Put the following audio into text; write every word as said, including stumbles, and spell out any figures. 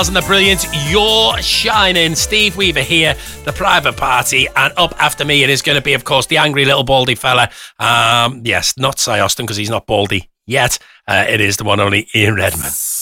And the brilliant You're Shining. Steve Weaver here, the private party, and up after me it is going to be, of course, the angry little baldy fella. Um, yes, not Cy Austin, because he's not baldy yet. Uh, it is the one only Ian Redman.